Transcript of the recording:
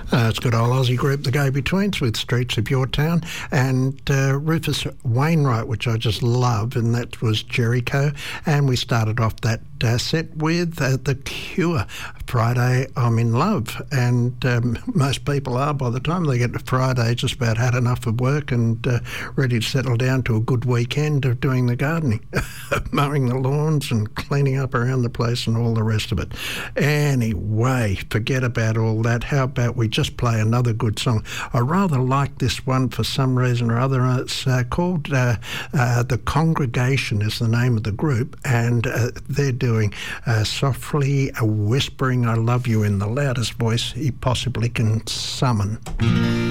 It's good old Aussie group, the Go-Betweens, with Streets of Your Town, and Rufus Wainwright, which I just love, and that was Jericho. And we started off that set with The Cure, Friday I'm in Love. And most people are, by the time they get to Friday, just about had enough of work and ready to settle down to a good weekend of doing the gardening, mowing the lawns and cleaning up around the place and all the rest of it. Anyway, forget about all that. How about we just play another good song? I rather like this one for some reason or other. It's called The Congregation is the name of the group, and they're doing Softly Whispering I Love You in the loudest voice he possibly can summon.